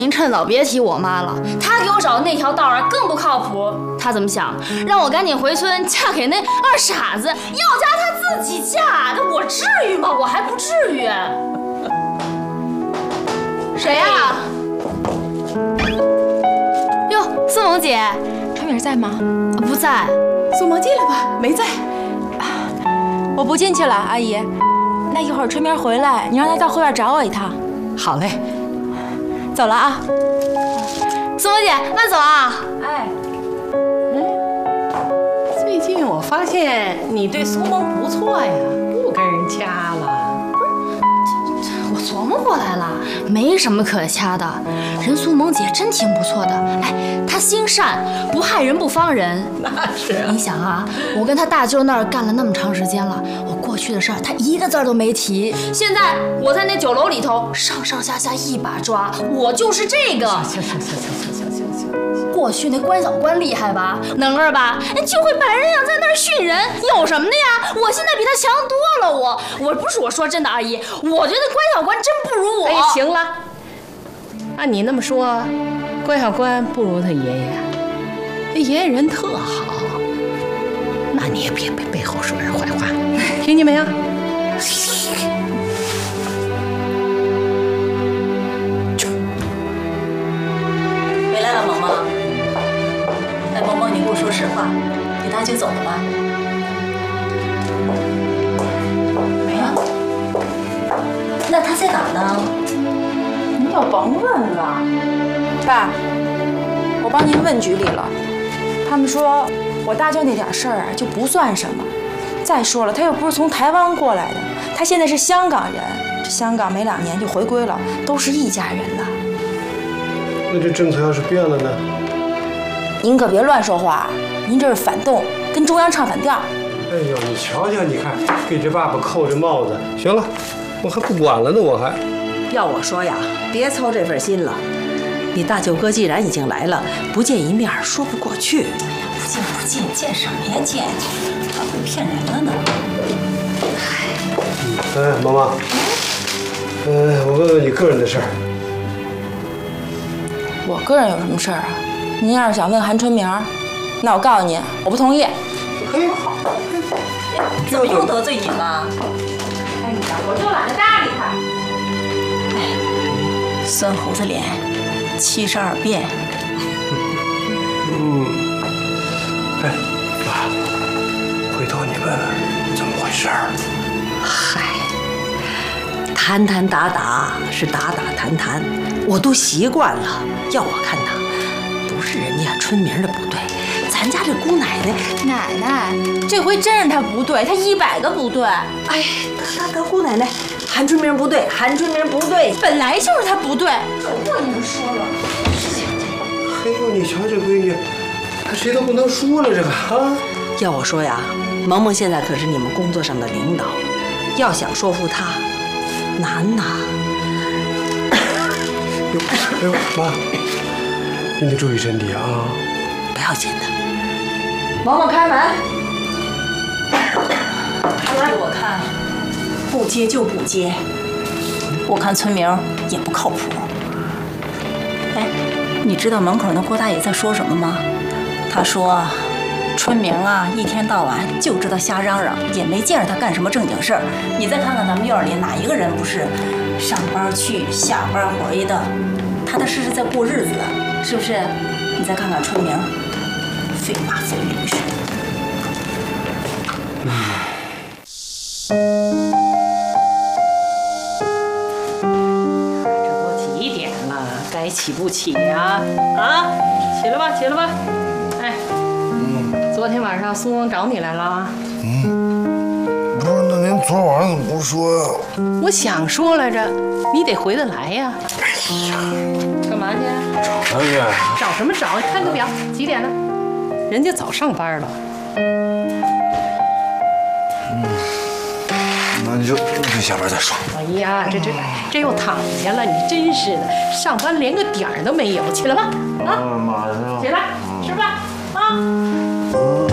您趁早别提我妈了，她给我找的那条道儿更不靠谱。她怎么想？让我赶紧回村嫁给那二傻子，要嫁她自己嫁，那我至于吗？我还不至于。谁呀？哟，宋萌姐， 春明在吗？ 不在。 宋萌进来吧，没在。我不进去了，阿姨。那一会儿春明回来，你让他到后院找我一趟。 好嘞。 走了啊， 宋萌姐，慢走啊！ 哎， 最近我发现你对苏萌不错呀，不跟人掐了。 不是，我琢磨过来了，没什么可掐的。人苏萌姐真挺不错的，哎，她心善，不害人不伤人。 那是啊。 你想啊，我跟她大舅那儿干了那么长时间了，我过去的事儿她一个字儿都没提。现在我在那酒楼里头上上下下一把抓，我就是这个。 行。 过去那关小关厉害吧，能儿吧，就会白人样在那儿训人，有什么的呀？我现在比他强多了，我不是我说真的，阿姨，我觉得关小关真不如我。 哎，行了，按你那么说，关小关不如他爷爷，他爷爷人特好，那你也别背后说人坏话，听见没有？ 回来了，萌萌。哎，萌萌，你给我说实话，你大舅走了吧？没有。那他在哪儿呢？ 你可甭问了。爸，我帮您问局里了，他们说我大舅那点事儿就不算什么。再说了，他又不是从台湾过来的，他现在是香港人，这香港没2年就回归了，都是一家人了。 那这政策要是变了呢？ 您可别乱说话，您这是反动，跟中央唱反调。 哎呦，你瞧瞧，你看，给这爸爸扣着帽子。行了，我还不管了呢，我还。 要我说呀，别操这份心了。你大舅哥既然已经来了，不见一面说不过去。哎呀，不见，见什么呀见？他会骗人了呢。 哎，妈妈，我问问你个人的事儿。 我个人有什么事儿啊？您要是想问韩春明，那我告诉您，我不同意。 嘿， 怎么又得罪你了？ 哎呀，我就懒得搭理他。 哎，酸胡子脸，72变。 哎，爸，回头你问问怎么回事儿。 嗨，谈谈打打是打打谈谈，我都习惯了。要我看呐，不是人家春明的不对，咱家这姑奶奶， 这回真是他不对，他100个不对。 哎，得姑奶奶，韩春明不对，韩春明不对， 本来就是他不对。我跟你们说了， 嘿呦，你瞧这闺女，她谁都不能说了这个啊。 要我说呀，萌萌现在可是你们工作上的领导，要想说服她，难呐。 哎呦，妈，你得注意身体啊。 不要紧的。萌萌开门。我看不接就不接，我看村明也不靠谱。哎，你知道门口那郭大爷在说什么吗？他说春明啊，一天到晚就知道瞎嚷嚷，也没见着他干什么正经事儿。你再看看咱们院里哪一个人不是上班去下班回的，踏踏实实在过日子的，是不是？你再看看春明，废话废驴似的。 这都几点了，该起不起呀？啊，起来吧，起来吧。哎，昨天晚上苏萌找你来了。 不是，那您昨晚上怎么不说呀？ 我想说来着，你得回得来呀。 哎呀， 干嘛去？ 找他去。 找什么找？看个表，几点了？人家早上班了。 那你就下班再说。 哎呀，这又躺下了，你真是的，上班连个点儿都没有。起来吧，啊， 马上起来吃饭啊。